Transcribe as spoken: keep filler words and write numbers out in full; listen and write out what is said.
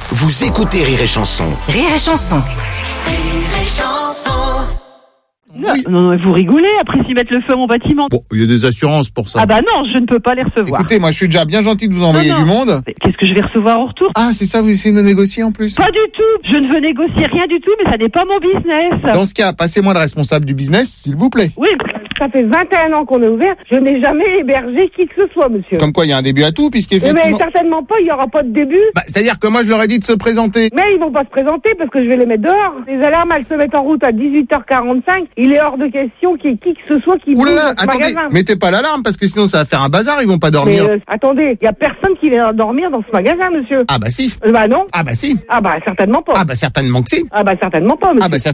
Vous écoutez Rire et Chanson. Rire et Chanson. Rire et Chanson. Oui. Non, non, vous rigolez, après s'ils mettent le feu à mon bâtiment. Bon, il y a des assurances pour ça. Ah bah non, je ne peux pas les recevoir. Écoutez, moi je suis déjà bien gentil de vous envoyer Non, non. du monde. Mais qu'est-ce que je vais recevoir en retour? Ah, c'est ça, vous essayez de me négocier en plus? Pas du tout, je ne veux négocier rien du tout, mais ça n'est pas mon business. Dans ce cas, passez-moi le responsable du business, s'il vous plaît. Oui, Ça fait vingt et un ans qu'on est ouvert. Je n'ai jamais hébergé qui que ce soit, monsieur. Comme quoi, il y a un début à tout, Mais puisqu'effectivement... certainement pas, il n'y aura pas de début. Bah, c'est-à-dire que moi, je leur ai dit de se présenter. Mais ils vont pas se présenter parce que je vais les mettre dehors. Les alarmes, elles se mettent en route à dix-huit heures quarante-cinq. Il est hors de question qu'il y ait qui que ce soit qui bouge Oulala, dans ce attendez, magasin. mettez pas l'alarme, parce que sinon ça va faire un bazar, ils vont pas Mais dormir. euh, attendez, il y a personne qui vient dormir dans ce magasin, monsieur. Ah bah si. Euh, bah non. Ah bah si. Ah bah certainement pas. Ah bah certainement que si. Ah bah certainement pas, monsieur. Ah bah certainement.